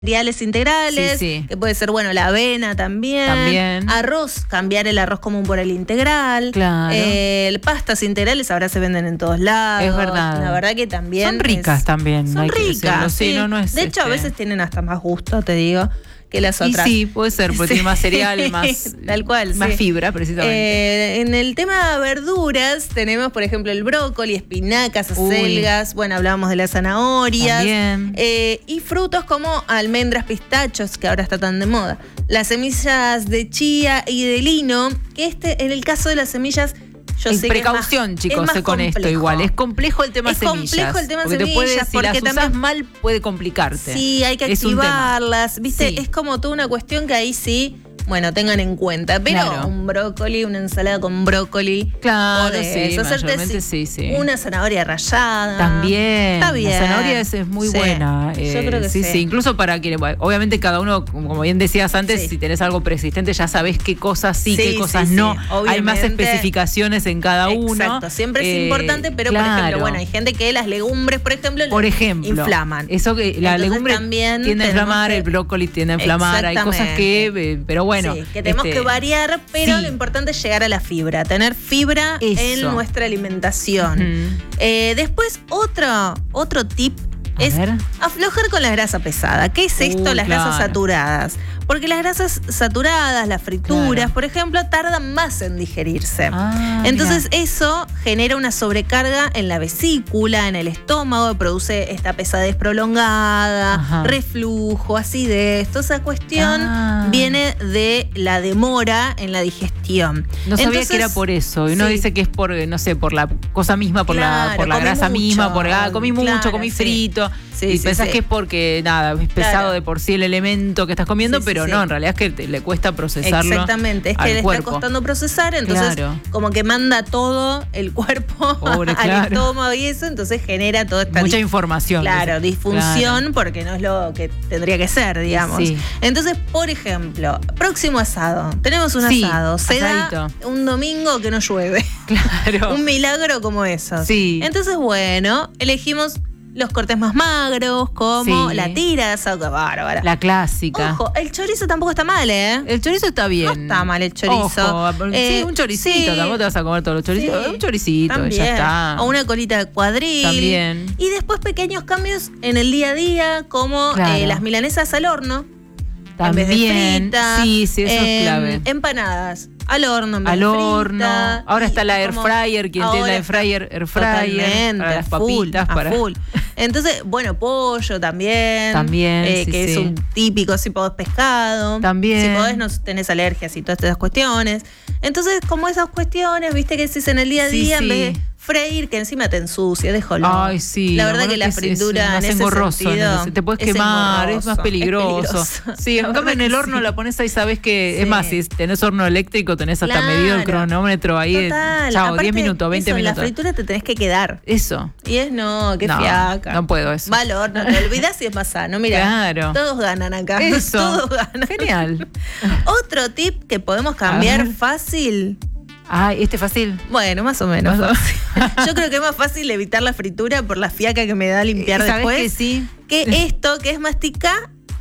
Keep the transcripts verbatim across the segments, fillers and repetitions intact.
cereales integrales, Sí, sí. que puede ser, bueno, la avena también. También. Arroz, cambiar el arroz común por el integral. Claro. Eh, pastas integrales ahora se venden en todos lados. Es verdad. La verdad que también. Son ricas es- también. Son hay que decirlo. ricas. Sí, sí. no, no es, de hecho, a este, veces tienen hasta más gusto, te digo, que las Y otras. sí, puede ser, porque Sí. tiene más cereal, más, Tal cual, más sí. fibra, precisamente. Eh, en el tema de verduras tenemos, por ejemplo, el brócoli, espinacas, Uy. acelgas, bueno, hablábamos de las zanahorias. También. Eh, y frutos como almendras, pistachos, que ahora está tan de moda. Las semillas de chía y de lino, que este, en el caso de las semillas, yo Es sé precaución, que es más, chicos, es más con esto complejo. igual. Es complejo el tema Es semillas. complejo el tema porque te semillas, puede, si porque las usás también- mal, puede complicarte. Sí, hay que Es un tema. activarlas, ¿viste? Sí. Es como toda una cuestión que ahí sí, bueno, tengan en cuenta. Pero Claro. un brócoli, una ensalada con brócoli. Claro, podés sí, hacerte mayormente sí, sí, sí. una zanahoria rallada. También. Está bien. La zanahoria es, es muy Sí. buena. Yo Eh, creo que sí, sí. sí. Incluso para quienes, bueno, obviamente cada uno, como bien decías antes, Sí. si tenés algo persistente ya sabés qué cosas sí, Sí, qué cosas sí, no. sí. Hay más Obviamente. especificaciones en cada uno. Exacto, siempre es Eh, importante, pero por claro. ejemplo, bueno, hay gente que las legumbres, por ejemplo, Por le ejemplo, inflaman. Eso que la Entonces, legumbre también tiende a tenemos inflamar, que- el brócoli tiende a inflamar, hay cosas que, eh, pero bueno. Sí, que tenemos este, que variar, pero sí. lo importante es llegar a la fibra, tener fibra Eso. en nuestra alimentación. Ujú. Eh, después, otro, otro tip A es ver. aflojar con la grasa pesada. ¿Qué es esto, Uy, las grasas claro. saturadas? Porque las grasas saturadas, las frituras, Claro. por ejemplo, tardan más en digerirse. Ah, Entonces mira. eso genera una sobrecarga en la vesícula, en el estómago, produce esta pesadez prolongada, Ajá. reflujo, acidez. Toda esa cuestión Ah. viene de la demora en la digestión. No sabía Entonces, que era por eso. Y uno sí. dice que es por, no sé, por la cosa misma, por la, Claro, por la comí grasa mucho, misma, por ah, comí mucho, claro, comí sí. frito. Sí, y sí, pensás sí. que es porque, nada, es pesado Claro. de por sí el elemento que estás comiendo, Sí, sí, pero sí. no, en realidad es que te- le cuesta procesarlo. Exactamente, es que al le cuerpo. está costando procesar, entonces Claro. como que manda todo el cuerpo Pobre, al claro. estómago y eso, entonces genera toda esta Mucha dis- información. Claro, dice. disfunción, Claro. porque no es lo que tendría que ser, digamos. Sí. Entonces, por ejemplo, próximo asado. Tenemos un Sí, asado. Se da asadito. un domingo que no llueve. Claro. Un milagro como eso. Sí. Entonces, bueno, elegimos los cortes más magros, como Sí. la tira de asado, que bárbara. La clásica. Ojo, el chorizo tampoco está mal, ¿eh? El chorizo está bien. No está mal el chorizo. Ojo, Eh, sí, un choricito. sí. Tampoco te vas a comer todos los choricitos. Sí. Un choricito, También. ya está. O una colita de cuadril. También. Y después pequeños cambios en el día a día, como Claro. eh, las milanesas al horno. También. En vez de fritas. Sí, sí, eso es Em, clave. Empanadas al horno. En vez Al de horno. frita. Ahora Y está la air como fryer, quien tiene la ahora air fryer, air fryer, Totalmente, para las a full, papitas, a para full. Entonces, bueno, pollo también. También, eh, sí, que sí. es un típico, si podés pescado. También. Si podés, no tenés alergias y todas estas cuestiones. Entonces, como esas cuestiones, viste que decís en el día a Sí, día, sí. en vez de freír, que encima te ensucia, déjalo. Ay, sí. La lo verdad bueno que la es- es fritura más en ese engorroso, sentido ¿no? Te puedes es quemar, es engorroso, más es peligroso. peligroso. Sí, en La cambio en verdad el que horno sí. la pones ahí, sabes que, Sí. es más, si tenés horno eléctrico, tenés hasta Claro. medido el cronómetro ahí. Total. Chao, Aparte, diez minutos, veinte eso, en minutos. la fritura te tenés que quedar. Eso. Y es no, qué No, fiaca. no puedo eso. Va al horno, te olvidás y es más sano. Mira, Claro. todos ganan acá. Eso. Todos ganan. Genial. Otro tip que podemos cambiar ver. fácil. Ay, este fácil. Bueno, más o menos. Más o- fácil. Yo creo que es más fácil evitar la fritura por la fiaca que me da limpiar ¿Sabes después. que sí? Que esto, que es masticar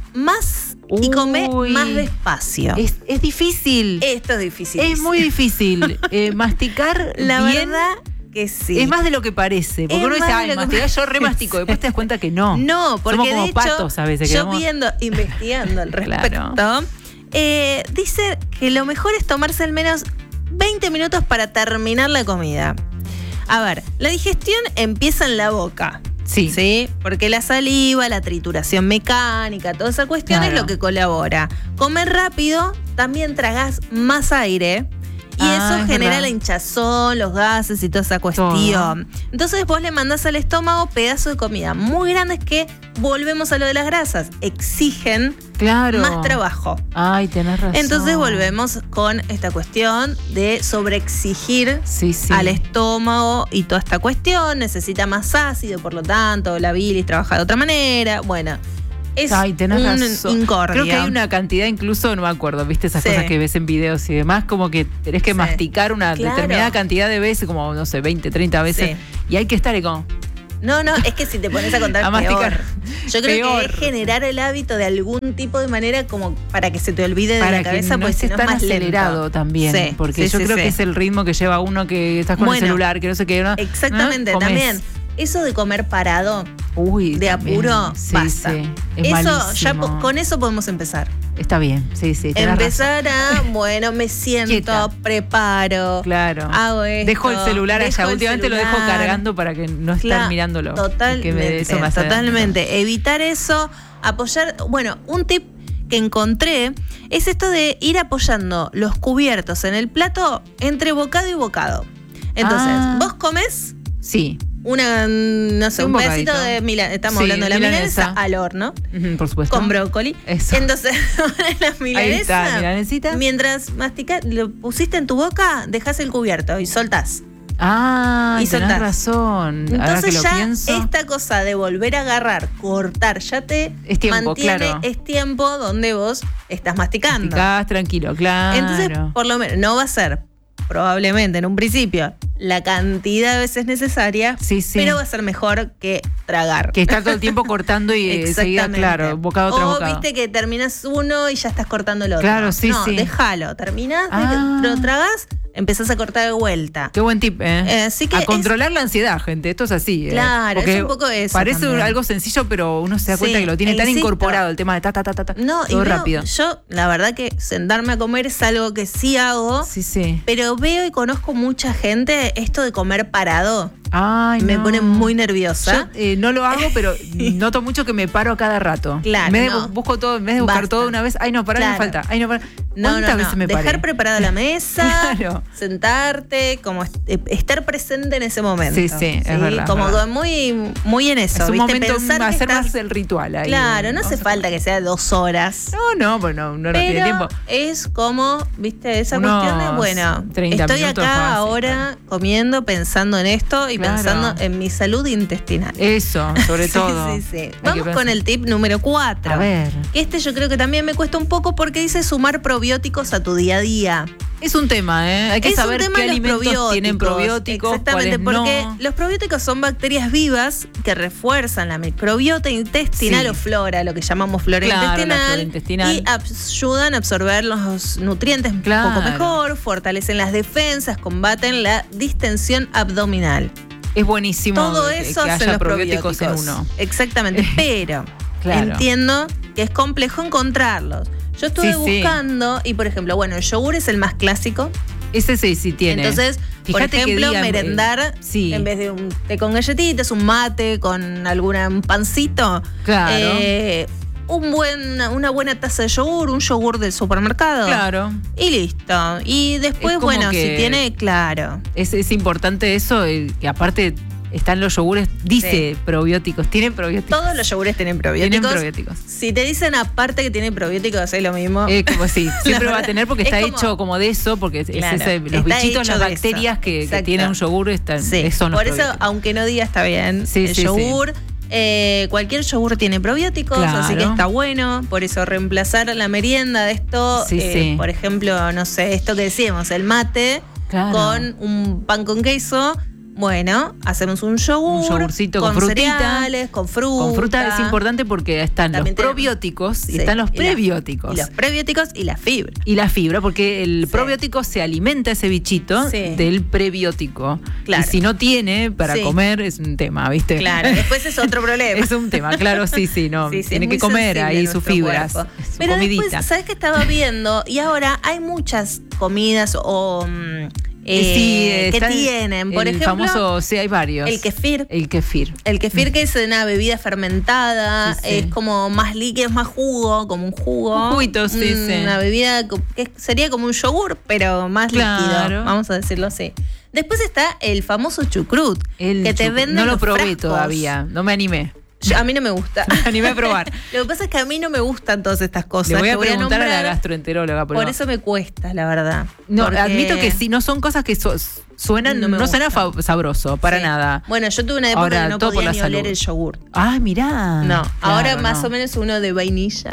más y comer Uy. más despacio. Es, es difícil. Esto es difícil. Es muy difícil. Eh, masticar La bien verdad que sí. es más de lo que parece. Porque Es uno dice, más de ay, lo que masticar, yo parece. remastico. Después te das cuenta que no. No, porque Somos como de hecho, patos a veces. que yo vamos- viendo, investigando al respecto, Claro. eh, dice que lo mejor es tomarse al menos veinte minutos para terminar la comida. A ver, la digestión empieza en la boca. Sí. ¿Sí? Porque la saliva, la trituración mecánica, toda esa cuestión Claro. es lo que colabora. Comer rápido, también tragás más aire. Y Ah, eso es genera verdad. la hinchazón, los gases y toda esa cuestión. Entonces vos le mandás al estómago pedazos de comida muy grandes que, volvemos a lo de las grasas, exigen Claro. más trabajo. Ay, tenés razón. Entonces volvemos con esta cuestión de sobreexigir Sí, sí. al estómago y toda esta cuestión. Necesita más ácido, por lo tanto, la bilis trabaja de otra manera. Bueno, es Ay, tenés un razón. incordia. Creo que hay una cantidad, incluso, no me acuerdo, ¿viste? Esas Sí. cosas que ves en videos y demás, como que tenés que Sí. masticar una Claro. determinada cantidad de veces, como, no sé, veinte, treinta veces. Sí. Y hay que estar ahí como... No, no, es que si te pones a contar A masticar. peor. Yo creo Peor. que es generar el hábito de algún tipo de manera como para que se te olvide de Para la cabeza, que no porque si estés no es tan más acelerado lento. también. Sí, porque sí, yo sí, creo sí. que es el ritmo que lleva uno que estás con Bueno, el celular, que no sé qué. ¿no? Exactamente, ¿no? Comes. también. Eso de comer parado, Uy, de también. apuro, Sí, basta. sí. Es Eso, ya malísimo. po- con eso podemos empezar. Está bien, sí, sí. tenés Empezar a, bueno, me siento, Quieta. preparo, Claro. hago esto. Dejo el celular dejo allá. el Últimamente lo dejo celular. cargando para que no estar Claro, mirándolo. Totalmente, Que me- eso me hace daño. totalmente. Evitar eso, apoyar. Bueno, un tip que encontré es esto de ir apoyando los cubiertos en el plato entre bocado y bocado. Entonces, Ah. vos comes Sí, una, no sé, Un un, pedacito bocadito. de milanesa. Estamos Sí, hablando de la milanesa. milanesa al horno, ujú, por supuesto. con brócoli. Eso. Entonces, la Ahí milanesa. está, milanesita. Mientras masticás, lo pusiste en tu boca, dejás el cubierto y soltás. Ah, Y y tenés soltás. razón. Ahora que Entonces lo ya pienso. esta cosa de volver a agarrar, cortar, ya te Es tiempo, mantiene, claro. es tiempo donde vos estás masticando. Masticás tranquilo, claro. Entonces, por lo menos, no va a ser probablemente en un principio la cantidad de veces necesaria, Sí, sí. pero va a ser mejor que tragar. Que estar todo el tiempo cortando y eh, seguida, Exactamente. claro, bocado tras o bocado. viste que terminas uno y ya estás cortando el otro. Claro, sí, no, sí. déjalo, terminás, Ah. lo tragas, empezás a cortar de vuelta. Qué buen tip, ¿eh? Eh, así que a es- controlar la ansiedad, gente. Esto es así. ¿eh? Claro, Porque es un poco eso Parece también. algo sencillo, pero uno se da cuenta Sí, que lo tiene tan insisto. incorporado el tema de ta, ta, ta, ta, ta. No, y todo veo- rápido. yo, la verdad que sentarme a comer es algo que sí hago, Sí, sí. pero veo y conozco mucha gente esto de comer parado. Ay, me no. pone muy nerviosa. Yo eh, no lo hago, pero noto mucho que me paro a cada rato. Claro, En vez de no. bu- busco todo, en vez de buscar Basta. todo de una vez, ay no, pará, Claro. me falta. Ay no, pará. No, ¿Cuántas no, no. veces me paré? Dejar preparada la mesa, Claro. sentarte, como est- eh, estar presente en ese momento. Sí, sí, es verdad, Como es verdad. muy, muy en eso. Es un ¿viste? momento Pensar que hacer estás- más el ritual ahí. Claro, no Vamos hace a falta comer. que sea dos horas. No, no, pues no, no, no tiene Pero tiempo. es como, viste, esa Unos cuestión de, bueno, treinta estoy minutos acá fácil, ahora comiendo, pensando en esto y Claro. pensando en mi salud intestinal. Eso, sobre Sí, todo. sí, sí. Hay que Vamos con pensar. el tip número cuatro. A ver. Que este yo creo que también me cuesta un poco porque dice sumar probióticos a tu día a día. Es un tema, ¿eh? Hay que Es un saber tema qué de los alimentos tienen probióticos. Exactamente, cuáles porque no. los probióticos son bacterias vivas que refuerzan la microbiota intestinal Sí. o flora, lo que llamamos flora, Claro, la intestinal, flora intestinal. y ayudan a absorber los nutrientes Claro. un poco mejor, fortalecen las defensas, combaten la distensión abdominal. Es buenísimo Todo que, eso que hacen haya los probióticos, probióticos. en uno. Exactamente, pero Claro. entiendo que es complejo encontrarlos. Yo estuve Sí, sí. buscando y, por ejemplo, bueno, el yogur es el más clásico. Ese sí, sí tiene. Entonces, Fíjate por que ejemplo, digan, eh, merendar sí. en vez de un té con galletitas, un mate con alguna un pancito. Claro. eh, un buen, una buena taza de yogur, un yogur del supermercado. Claro. Y listo. Y después, Es como bueno, que- si tiene, claro. Es, es importante eso, eh, que aparte están los yogures, dice Sí. probióticos, tienen probióticos. Todos los yogures tienen probióticos. Tienen probióticos. Si te dicen aparte que tiene probióticos, es lo mismo. Eh, como sí, siempre va a verdad, tener porque es está como- hecho como de eso, porque es Claro, ese- los está bichitos, hecho las de eso. bacterias que, que Exacto. tienen un yogur están, Sí, son los por eso, probióticos. aunque no diga está bien, Sí, el sí, yogur, eh, cualquier yogur tiene probióticos, Claro. así que está bueno. Por eso reemplazar la merienda de esto, Sí, eh, sí. por ejemplo, no sé, esto que decíamos, el mate Claro. con un pan con queso. Bueno, hacemos un yogur Un yogurcito con con frutita. cereales, con fruta. Con fruta es importante porque están También los tenemos- probióticos Sí, y están los y la- prebióticos. Y los prebióticos y la fibra. Y la fibra, porque el Sí. probiótico se alimenta ese bichito Sí. del prebiótico. Claro. Y si no tiene para Sí. comer, es un tema, ¿viste? Claro, después es otro problema. Es un tema, claro, sí, sí, no. Sí, sí, tiene es que muy comer sensible ahí sus nuestro fibras, cuerpo. su Pero comidita. después, ¿sabes qué estaba viendo? Y ahora hay muchas comidas o mm, eh, Sí, que está el- tienen. Por el ejemplo, famoso, sí, hay varios. el kefir. El kefir. El kefir, que es una bebida fermentada, Sí, sí. es como más líquido, es más jugo, como un jugo. Un juguito, sí, sí. Una bebida co- que sería como un yogur, pero más Claro. líquido, vamos a decirlo así. Después está el famoso chucrut, El que te chucrut. venden No lo los probé frascos. todavía, no me animé. Yo- a mí no me gusta. Me animé a probar. Lo que pasa es que a mí no me gustan todas estas cosas. Le voy a que preguntar a, la nombrar. gastroenteróloga. pero Por no. eso me cuesta, la verdad. No, Porque- admito que sí, no son cosas que so- suenan, No no, me suena gustan. fa- sabroso, para Sí. nada. Bueno, yo tuve una época Ahora, que no todo por podía la ni oler salud. el yogur. Ah, mirá. No, ahora Claro, más no. o menos uno de vainilla.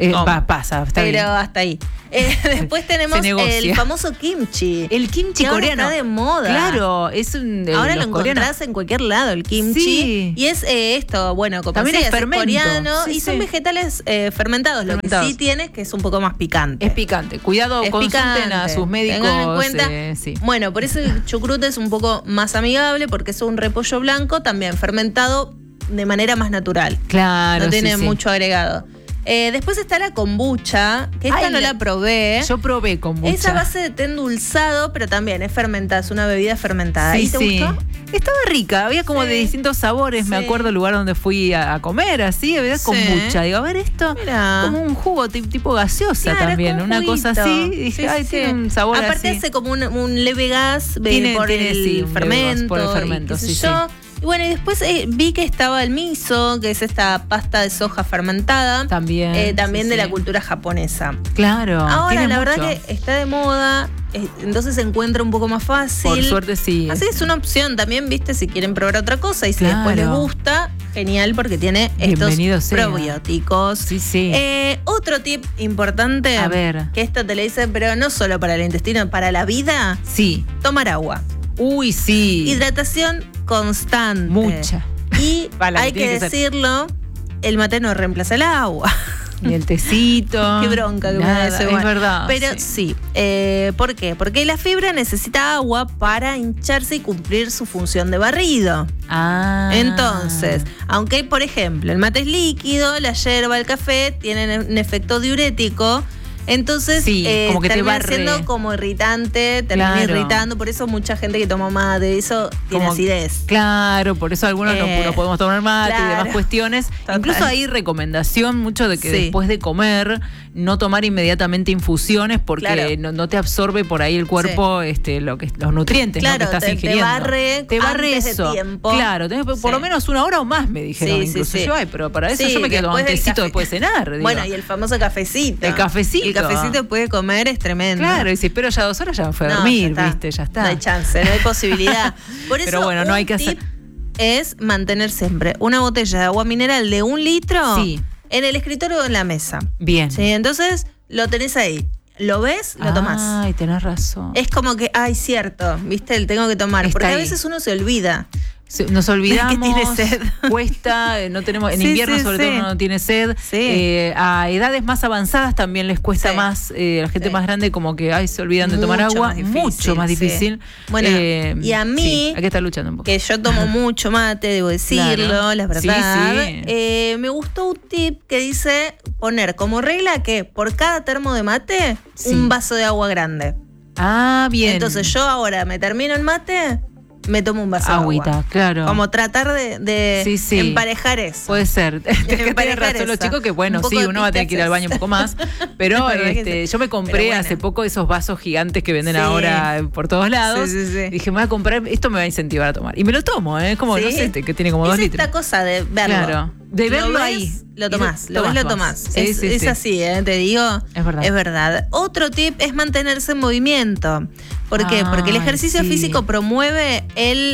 Eh, ¿Cómo? va, pasa, está Pero bien. hasta ahí. Eh, después tenemos Se negocia. el famoso kimchi. El kimchi que ahora coreano. está de moda. Claro, es un de Ahora los lo coreanos. encontrás en cualquier lado, el kimchi. Sí. Y es eh, esto, bueno, como También decía, es fermento. coreano. Sí, y son sí. vegetales eh, fermentados. Lo Fermentados. que sí tiene es que es un poco más picante. Es picante. Cuidado, Es consulten picante. a sus médicos. Tengan en cuenta. eh, sí. Bueno, por eso el chucrut es un poco más amigable, porque es un repollo blanco también fermentado de manera más natural. Claro, No tiene sí, sí. mucho agregado. Eh, después está la kombucha, que esta Ay, no la- la probé. Yo probé kombucha. Es a base de té endulzado, pero también es fermentada, es una bebida fermentada. Sí, ¿Y te sí. gustó? Estaba rica, había como Sí. de distintos sabores. Me Sí. acuerdo el lugar donde fui a, a comer, así, había Sí. kombucha. Digo, a ver esto, Mirá. como un jugo ti- tipo gaseosa Claro, es también, como un una cosa juguito. así. Y dije, Sí, ay, sí, tiene sí. un sabor Aparte así. hace como un, un leve gas eh, Tiene- por tiene, el sí, un leve gas fermento. por el fermento, y qué sé sí, yo. Y bueno, y después eh, vi que estaba el miso, que es esta pasta de soja fermentada. También, eh, también sí, de sí. la cultura japonesa. Claro. Ahora, tiene la mucho. verdad que está de moda, eh, entonces se encuentra un poco más fácil. Por suerte sí. Así es una opción también, viste, si quieren probar otra cosa y si después les Claro. gusta, genial porque tiene Bienvenido estos sea. probióticos. Sí, sí. Eh, otro tip importante, A ver. que esto te le dice, pero no solo para el intestino, para la vida, Sí. tomar agua. Uy, sí. Hidratación constante. Mucha. Y Para, hay tiene que que ser. decirlo, el mate no reemplaza el agua. Ni el tecito. Qué bronca que me da Nada, ese, es bueno. verdad. Pero sí. sí, eh, ¿por qué? Porque la fibra necesita agua para hincharse y cumplir su función de barrido. Ah. Entonces, aunque por ejemplo el mate es líquido, la yerba, el café tienen un efecto diurético, entonces Sí, eh, como que te termina barre. siendo como irritante, termina Claro. irritando, por eso mucha gente que toma mate, eso tiene Como- acidez. Claro, por eso algunos no- Eh, no, podemos tomar mate y claro. demás cuestiones. Total. Incluso hay recomendación mucho de que Sí. después de comer no tomar inmediatamente infusiones porque Claro. no, no te absorbe por ahí el cuerpo este, lo que, los nutrientes, ¿no? Claro, que estás te- te ingiriendo. barre te barre antes de eso. tiempo. Claro, tenés por Sí. lo menos una hora o más me dijeron. Sí, sí, incluso sí. yo, ay, pero para eso Sí, yo me quedo después del antecito café. después de cenar. digo. Bueno, y el famoso cafecito. El cafecito. El cafecito puede comer, es tremendo. Claro, y si espero ya dos horas ya me fue a No, dormir, ya está. ¿viste? Ya está. No hay chance, no hay posibilidad. Por eso, Pero bueno, no un hay que hacer- tip es mantener siempre una botella de agua mineral de un litro Sí. en el escritorio o en la mesa. Bien. ¿Sí? Entonces, lo tenés ahí. Lo ves, lo tomás. Ay, tenés razón. Es como que, ay, cierto, viste, el tengo que tomar. Está Porque a ahí. veces uno se olvida. Se- Nos olvidamos, Que tiene sed. cuesta, eh, no tenemos, en Sí, invierno sí, sobre sí. todo uno no tiene sed. Sí. Eh, a edades más avanzadas también les cuesta Sí. más, eh, la gente Sí. más grande como que ay, se olvidan de tomar Mucho agua, más difícil, mucho más sí. difícil. Bueno, Eh, y a mí, sí, hay que estar luchando un poco. Que yo tomo mucho mate, debo decirlo, Claro. la verdad. Sí, sí. Eh, me gustó un tip que dice poner como regla que por cada termo de mate, Sí. un vaso de agua grande. Ah, bien. Entonces yo ahora me termino el mate, me tomo un vaso de Agüita, agua. claro. Como tratar de, de Sí, sí. emparejar eso. Puede ser. Es que Emparejar tienen razón los esa. chicos que, bueno, Un poco sí, de uno va a tener que ir al baño un poco más. Pero La verdad que este, sí. yo me compré Pero bueno. hace poco esos vasos gigantes que venden Sí. ahora por todos lados. Sí, sí, sí. Dije, me voy a comprar, esto me va a incentivar a tomar. Y me lo tomo, ¿eh? Es como, Sí. no sé, que tiene como es dos litros. esta cosa de verlo. Claro. De verlo Lo ves, ahí. Lo Y tomás, de- lo ves, lo tomás, tomás. Sí, es sí, es sí. así, ¿eh? Te digo. Es verdad. Es verdad. Otro tip es mantenerse en movimiento. ¿Por qué? Porque el Ay, ejercicio sí. físico promueve el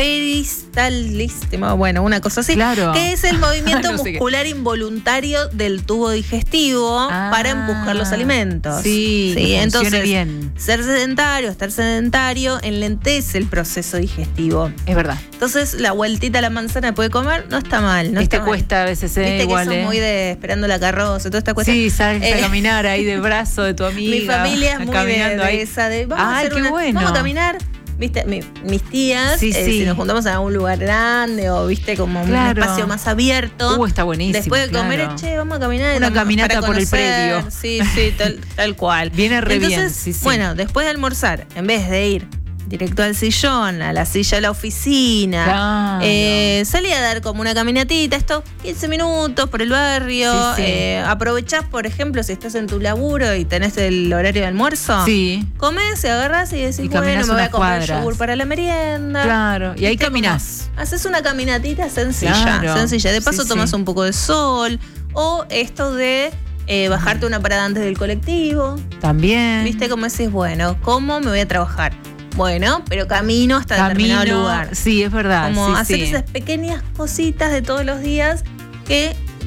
peristaltismo, bueno, una cosa así, Claro. que es el movimiento No sé qué. muscular involuntario del tubo digestivo Ah, para empujar los alimentos. Sí, que funcione entonces, bien. ser sedentario, estar sedentario, enlentece el proceso digestivo. Es verdad. Entonces, la vueltita a la manzana puede comer, no está mal. No este está mal. cuesta a veces, eh, Viste igual, que sos eh. muy de esperando la carroza, toda esta cuestión. Sí, sales a Eh, caminar ahí de brazo de tu amiga. Mi familia es muy de, caminando de ahí. esa de vamos a Ay, hacer qué una- bueno. vamos a caminar. Viste, Mi- mis tías, Sí, eh, sí. si nos juntamos en algún lugar grande o viste como Claro. un espacio más abierto. Uh, está buenísimo. Después de comer, claro. che, vamos a caminar. Una vamos caminata para por el conocer. predio. Sí, sí, tal, tal cual. Viene re Entonces, bien, sí, sí. bueno, después de almorzar, en vez de ir directo al sillón, a la silla de la oficina, Claro. eh, salí a dar como una caminatita, esto, quince minutos por el barrio. Sí, sí. Eh, aprovechás, por ejemplo, si estás en tu laburo y tenés el horario de almuerzo. Sí. Comés y agarrás y decís, Y bueno, caminás me voy a unas comprar cuadras. yogur para la merienda. Claro. Y ahí ¿Viste? caminás. Como haces una caminatita sencilla, Claro. sencilla. De paso Sí, tomás sí. un poco de sol. O esto de eh, bajarte una parada antes del colectivo. También. ¿Viste cómo decís? Bueno, ¿cómo me voy a trabajar? Bueno, pero camino hasta determinado Camino. lugar. Sí, es verdad. Como sí, hacer sí. esas pequeñas cositas de todos los días que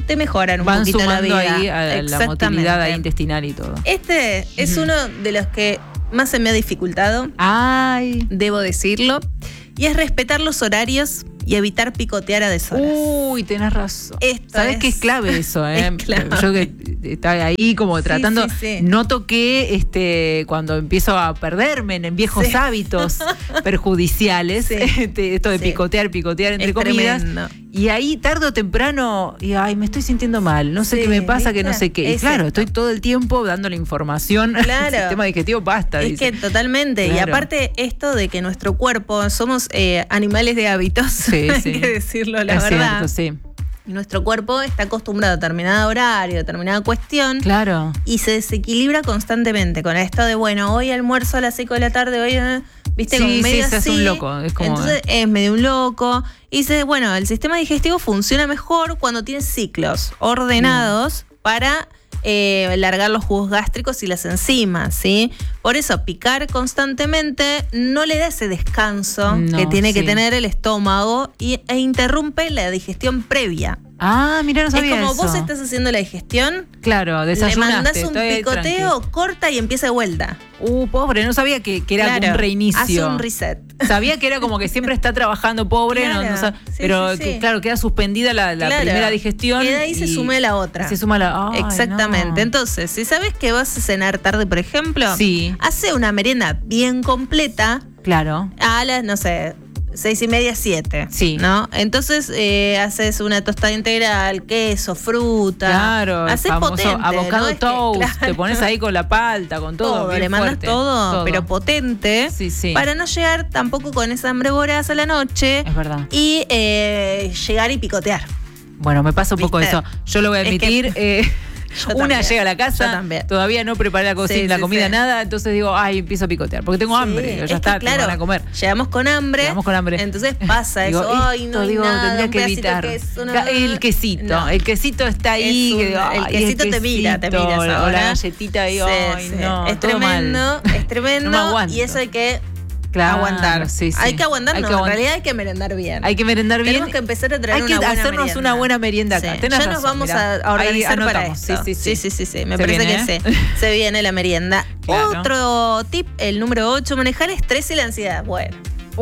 te mejoran un Van poquito la sumando vida. ahí a la motilidad ahí intestinal y todo. Este es Ujú. uno de los que más se me ha dificultado, Ay. debo decirlo, y es respetar los horarios y evitar picotear a deshoras. Uy, tenés razón. Esto ¿Sabes es- qué es clave eso? Eh? es clave. Yo que estaba ahí como Sí, tratando, sí, sí. noto que este, cuando empiezo a perderme en viejos Sí. hábitos perjudiciales, Sí. este, esto de Sí. picotear, picotear entre Es comidas, tremendo. y ahí tarde o temprano, y ay, me estoy sintiendo mal, no sé Sí, qué me pasa, que no ¿viste? sé qué. Y Es claro, esto. estoy todo el tiempo dando la información Claro. al sistema digestivo, basta. Es dice. que totalmente, y Claro. aparte esto de que nuestro cuerpo, somos eh, animales de hábitos, Sí, hay sí. que decirlo la es verdad. cierto, sí. Y nuestro cuerpo está acostumbrado a determinado horario, determinada cuestión, Claro. y se desequilibra constantemente con esto de, bueno, hoy almuerzo a las cinco de la tarde, hoy, eh, viste, Sí, como sí, medio se hace así. un loco, es como- Entonces es medio un loco. Y dice, bueno, el sistema digestivo funciona mejor cuando tiene ciclos ordenados para eh, largar los jugos gástricos y las enzimas, ¿sí? Por eso, picar constantemente no le da ese descanso No, que tiene que sí. tener el estómago y, e interrumpe la digestión previa. Ah, mira, no sabía Es como eso. vos estás haciendo la digestión, Claro, le desayunaste. mandás un estoy ahí picoteo, tranqui. corta y empieza de vuelta. Uh, pobre, no sabía que, que era Claro, un reinicio. hace un reset. Sabía que era como que siempre está trabajando pobre, no- Claro, no sa- sí, pero sí, que sí. claro, queda suspendida la, la Claro. primera digestión. Queda ahí, se y sume la otra. Se suma la. Ay, Exactamente. no. Entonces, si sabes que vas a cenar tarde, por ejemplo, Sí. hace una merienda bien completa Claro. a las, no sé, seis y media, siete. Sí. ¿No? Entonces eh, haces una tostada integral, queso, fruta. Claro, el Haces famoso potente. avocado ¿no? Es que, toast, claro, te pones ahí con la palta, con todo. todo, bien le mandas fuerte, todo, pero potente, Sí, sí. para no llegar tampoco con esa hambre voraz a la noche Es verdad. y eh, llegar y picotear. Bueno, me pasa un poco ¿Viste? eso. Yo lo voy a Es que- admitir. eh, Yo una también, llega a la yo casa, también. todavía no preparé la cocina, Sí, la sí, comida, sí. nada, entonces digo, ay, empiezo a picotear, porque tengo hambre. Digo, Sí, ya es que, está, claro, te van a comer. Llegamos con hambre. Llegamos con hambre. Entonces pasa Digo, eso. Ay, esto, no hay digo, nada, tendría un que pedacito de evitar. queso, no, Ca- el quesito, no. el quesito está ahí. Es un- que digo, el ay, quesito te mira, te quesito, miras o la ahora. galletita ahí, Sí, ay, sí. no, es todo mal. tremendo, es tremendo. No me aguanto. Y eso hay que Claro, aguantar. sí, sí. Hay que aguantar, Hay no, que en aguant- realidad hay que merendar bien. Hay que merendar bien. Tenemos que empezar a traer Hay que una buena hacernos merienda. una buena merienda acá. Sí. Tenés Ya nos razón, vamos mirá. a Ahí organizar para anotamos. esto. Sí, sí, sí. sí, sí. Me Se parece viene, que ¿eh? sí. Se viene la merienda. Claro. Otro tip, el número ocho, manejar el estrés y la ansiedad. Bueno,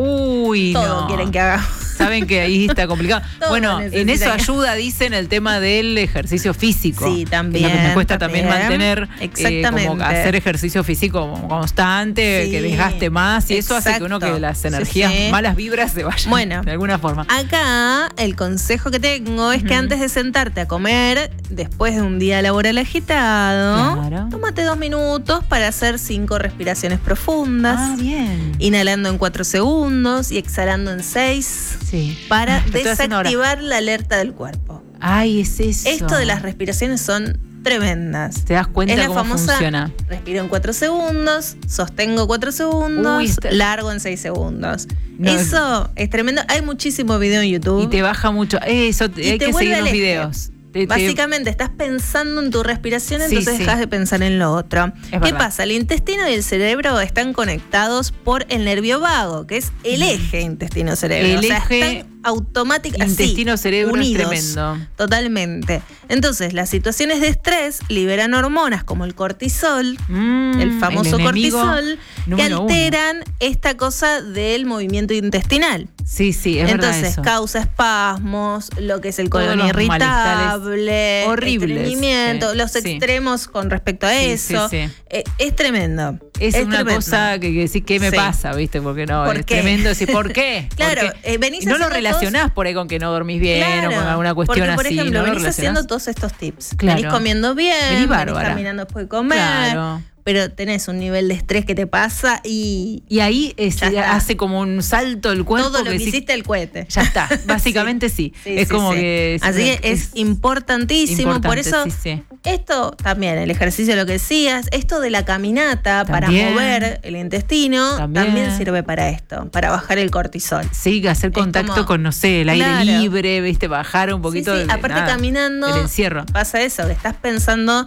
Uy, todo no. quieren que hagamos. Saben que ahí está complicado. Todo Bueno, en necesita eso que- ayuda, dicen, el tema del ejercicio físico. Sí, también, Es lo que me cuesta también, también. mantener, eh, Exactamente. como hacer ejercicio físico constante, Sí, que desgaste más, y eso hace que uno exacto. que las Sí, energías, sí. malas vibras se vayan Bueno. de alguna forma. Acá el consejo que tengo es que Ujú. antes de sentarte a comer, después de un día laboral agitado, Claro. tómate dos minutos para hacer cinco respiraciones profundas. Ah, bien. Inhalando en cuatro segundos y exhalando en seis Sí. para Lo estoy haciendo ahora. desactivar la alerta del cuerpo. Ay, es eso. Esto de las respiraciones son tremendas. Te das cuenta Es la cómo famosa funciona. respiro en cuatro segundos, sostengo cuatro segundos, Uy, está- largo en seis segundos. No, Eso es tremendo. Hay muchísimo video en YouTube. Y te baja mucho. Eso, Y hay te que vuelve seguir al los eje. videos. Te- te- Básicamente estás pensando en tu respiración, Sí, entonces sí. dejas de pensar en lo otro. ¿Qué verdad. pasa? El intestino y el cerebro están conectados por el nervio vago, que es el eje intestino-cerebro. El o sea, eje están automáticamente intestino-cerebro es unidos. tremendo. Totalmente. Entonces, las situaciones de estrés liberan hormonas como el cortisol, Mm, el famoso enemigo cortisol, que número uno. alteran esta cosa del movimiento intestinal. Sí, sí, es verdad Entonces eso. causa espasmos, lo que es el Todos colon los irritable, horribles, estreñimiento, sí, los sí. extremos con respecto a Sí, eso. sí, sí. Eh, es tremendo. Es, una tremendo. cosa que, que decís, ¿qué me Sí. pasa? ¿Viste? Porque no, ¿Por es qué? tremendo decir, ¿por qué? ¿Por Claro, qué? eh, venís Y no lo haciendo relacionás por ahí con que no dormís bien Claro, o con alguna cuestión porque, por así. ejemplo, ¿no lo venís relacionás? haciendo todos estos tips. Claro. Venís comiendo bien, Venís venís, bárbara. caminando después de comer, Claro. pero tenés un nivel de estrés que te pasa y Y ahí es- Ya está. hace como un salto el cuerpo. todo lo que decís, hiciste el cohete. ya está, básicamente sí. Sí, es sí, como sí. que... Así que es, importantísimo. Por importante, eso, sí, sí. esto también, el ejercicio, lo que decías, esto de la caminata para También. mover el intestino, También. también. sirve para esto, para bajar el cortisol. Sí, hacer Es contacto como- con, no sé, el aire Claro. libre, viste, bajar un poquito Sí, sí, de- aparte nada, caminando el encierro. pasa eso, que estás pensando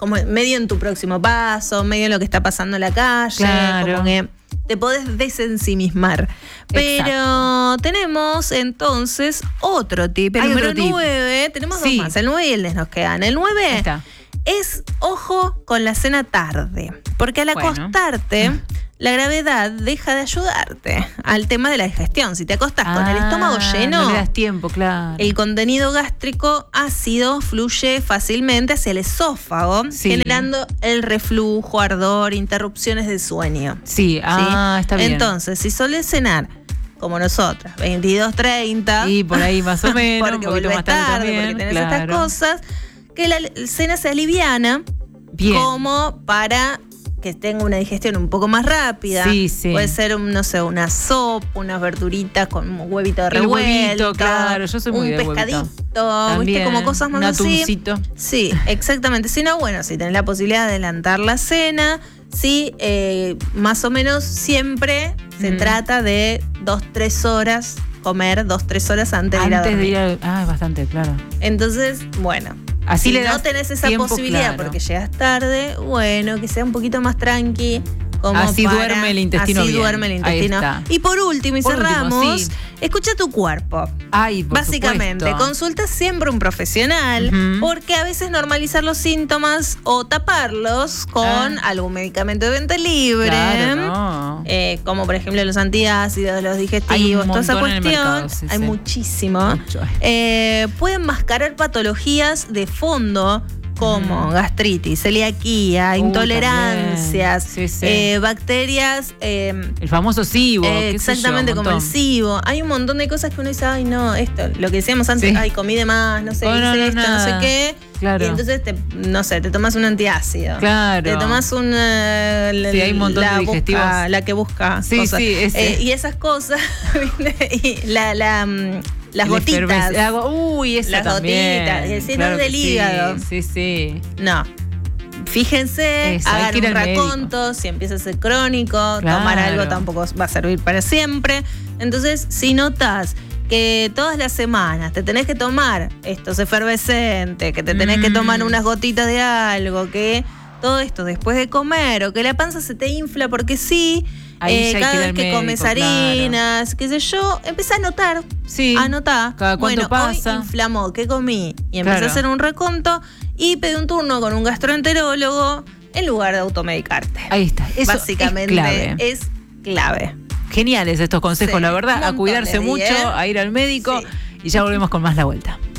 como medio en tu próximo paso, medio en lo que está pasando en la calle, Claro. como que te podés desensimismar. Pero Exacto. tenemos entonces otro tip, el Hay número otro tip. nueve, tenemos Sí. dos más, el nueve y el diez nos quedan. El Ahí nueve está. es ojo con la cena tarde, porque al Bueno. acostarte, la gravedad deja de ayudarte al tema de la digestión. Si te acostás con el Ah, estómago lleno, No le das tiempo, claro. el contenido gástrico ácido fluye fácilmente hacia el esófago, Sí. generando el reflujo, ardor, interrupciones del sueño. Sí, ah, ¿sí? está bien. Entonces, si solés cenar como nosotras, veintidós treinta, Y por ahí más o menos, porque un poquito volvés más tarde tarde, también, porque tenés claro. estas cosas, que la cena se aliviana Bien. como para que tenga una digestión un poco más rápida. Sí, sí. Puede ser, un, no sé, una sopa, unas verduritas con un huevito El revuelto. huevito, claro, yo soy muy un de huevito. pescadito, También, ¿viste? Como cosas más un así. atuncito. Sí, exactamente. Si no, bueno, si tenés la posibilidad de adelantar la cena, sí, eh, más o menos siempre se Mm. trata de dos, tres horas, comer dos, tres horas antes, de ir a Antes de dormir. ir a... Ah, es bastante, claro. Entonces, bueno, Así si le no das tenés esa tiempo, posibilidad claro. porque llegas tarde, bueno, que sea un poquito más tranqui. Como Así para- duerme el intestino Así bien. duerme el Ahí intestino. está. Y por último, y Por último, cerramos, sí. escucha tu cuerpo. Ay, por Básicamente, supuesto. consulta siempre un profesional, Ujú. porque a veces normalizar los síntomas o taparlos con Ah. algún medicamento de venta libre, Claro, no. eh, como por ejemplo los antiácidos, los digestivos, Hay un toda esa montón en el cuestión, mercado, sí, hay sí. muchísimo, Mucho. eh, pueden mascarar patologías de fondo como Mm. gastritis, celiaquía, Uh, intolerancias, también. Sí, sí. eh, bacterias... eh, El famoso SIBO. eh, qué sé yo, exactamente, un como el montón. SIBO. Hay un montón de cosas que uno dice, ay, no, esto, lo que decíamos antes, Sí. ay, comí de más, no sé, Oh, hice no, no, esto, no sé nada. qué. Claro. Y entonces, te, no sé, te tomas un antiácido. Claro. Te tomas una. La, Sí, hay un montón la de digestivos. busca- la que busca. Sí, cosas. sí, ese. Eh, y esas cosas, ¿viste? y la, la, mm, las El gotitas. efervescente. La go- Uy, esa Las también. gotitas, y el seno Claro que del sí, hígado. Sí, sí. No. Fíjense, Eso, hay hagan que ir un al médico. raconto, si empieza a ser crónico, Claro. tomar algo tampoco va a servir para siempre. Entonces, si notas que todas las semanas te tenés que tomar estos efervescentes, que te tenés que Mm. tomar unas gotitas de algo, que todo esto después de comer, o que la panza se te infla porque sí, Ahí eh, ya hay cada que ir vez al que médico, comes claro. harinas, qué sé yo, empezá a notar. Sí. Anotá. Cada cuánto bueno, pasa. hoy inflamó, ¿qué comí? Y empecé Claro. a hacer un reconto y pedí un turno con un gastroenterólogo en lugar de automedicarte. Ahí está. Eso Básicamente es clave. es clave. Geniales estos consejos, Sí, la un verdad. A montón cuidarse les di, mucho, ¿eh? a ir al médico. Sí. Y ya volvemos con más La Vuelta.